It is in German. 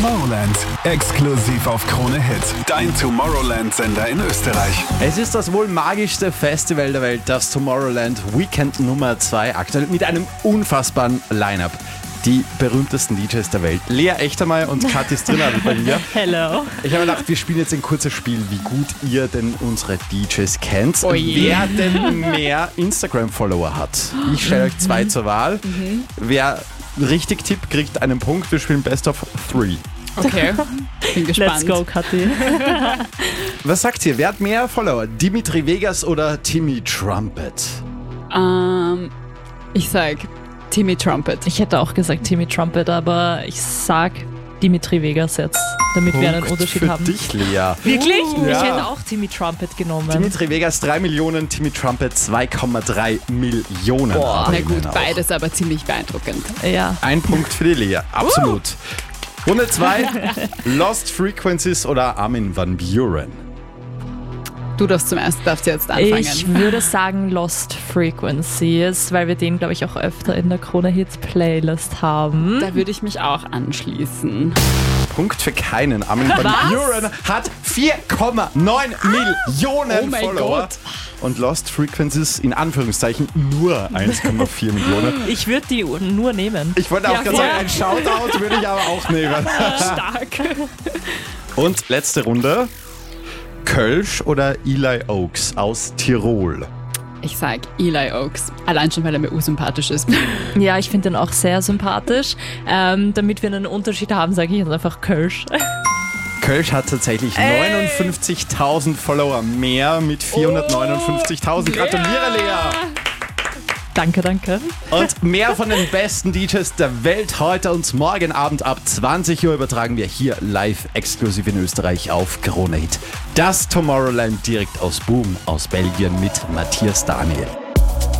Tomorrowland. Exklusiv auf Krone Hit. Dein Tomorrowland-Sender in Österreich. Es ist das wohl magischste Festival der Welt, das Tomorrowland Weekend Nummer 2, aktuell mit einem unfassbaren Line-Up. Die berühmtesten DJs der Welt. Lea Echtermeier und Kathi Strinnadl bei mir. Hello. Ich habe mir gedacht, wir spielen jetzt ein kurzes Spiel, wie gut ihr denn unsere DJs kennt. Oh je. Wer denn mehr Instagram-Follower hat. Ich stelle euch 2 zur Wahl. Wer richtig tippt, kriegt einen Punkt. Wir spielen Best of 3. Okay, bin gespannt. Let's go, Kathi. Was sagt ihr? Wer hat mehr Follower? Dimitri Vegas oder Timmy Trumpet? Ich sag Timmy Trumpet. Ich hätte auch gesagt Timmy Trumpet, aber ich sag Dimitri Vegas jetzt, damit wir einen Unterschied für haben. dich, Lea. Wirklich? Ja. Ich hätte auch Timmy Trumpet genommen. Dimitri Vegas 3 Millionen, Timmy Trumpet 2,3 Millionen. Boah. Na gut, Auch. beides aber ziemlich beeindruckend. Ja. Ein Punkt für die Lea, absolut. Runde 2, Lost Frequencies oder Armin van Buuren? Du darfst jetzt anfangen. Ich würde sagen Lost Frequencies, weil wir den, glaube ich, auch öfter in der Krone Hits Playlist haben. Da würde ich mich auch anschließen. Punkt für keinen. Armin van Buuren hat 4,9 Millionen Oh mein Follower. Gott. Und Lost Frequencies in Anführungszeichen nur 1,4 Millionen. Ich würde die nur nehmen. Ich wollte auch Ja, gerade voll. sagen, ein Shoutout würde ich aber auch nehmen. Stark. Und letzte Runde. Kölsch oder Eli Oaks aus Tirol? Ich sag Eli Oaks. Allein schon, weil er mir ursympathisch ist. Ja, ich finde den auch sehr sympathisch. Damit wir einen Unterschied haben, sage ich jetzt einfach Kölsch. Kölsch hat tatsächlich 59.000 Follower mehr mit 459.000. Gratuliere, Lea! Danke, danke. Und mehr von den besten DJs der Welt heute und morgen Abend ab 20 Uhr übertragen wir hier live exklusiv in Österreich auf Krone Hit. Das Tomorrowland direkt aus Boom aus Belgien mit Matthias Daniel.